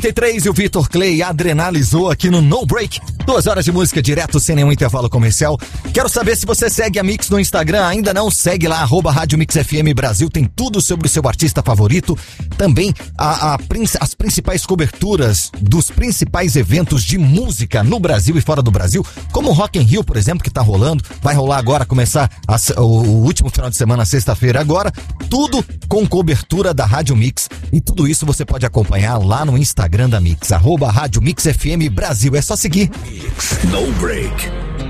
T3 e o Vitor Clay adrenalizou aqui no No Break. 2 horas de música direto, sem nenhum intervalo comercial. Quero saber se você segue a Mix no Instagram. Ainda não? Segue lá, @Rádio Mix FM Brasil. Tem tudo sobre o seu artista favorito. Também as principais coberturas dos principais eventos de música no Brasil e fora do Brasil, como o Rock in Rio, por exemplo, que tá rolando. Vai rolar agora, começar o último final de semana, sexta-feira agora. Tudo com cobertura da Rádio Mix. E tudo isso você pode acompanhar lá no Instagram da Mix, @Rádio Mix FM Brasil. É só seguir. No Break.